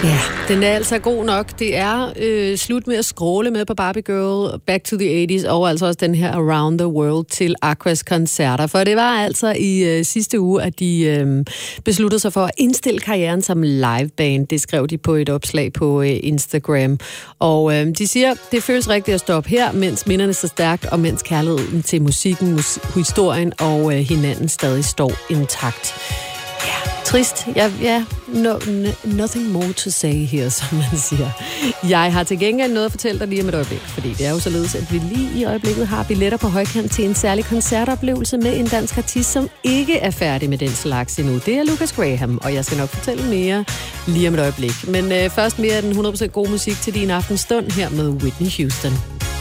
Ja, den er altså god nok. Det er slut med at scrolle med på Barbie Girl, Back to the 80's, og altså også den her Around the World til Aquas koncerter. For det var altså i sidste uge, at de besluttede sig for at indstille karrieren som liveband. Det skrev de på et opslag på Instagram. Og de siger, det føles rigtigt at stoppe her, mens minderne så stærkt, og mens kærligheden til musikken, historien og hinanden stadig står intakt. Ja, trist. Nothing more to say her, som man siger. Jeg har til gengæld noget at fortælle dig lige om et øjeblik, fordi det er jo således, at vi lige i øjeblikket har billetter på højkant til en særlig koncertoplevelse med en dansk artist, som ikke er færdig med den slags endnu. Det er Lucas Graham, og jeg skal nok fortælle mere lige om et øjeblik. Men først mere af den 100% gode musik til din aftenstund her med Whitney Houston.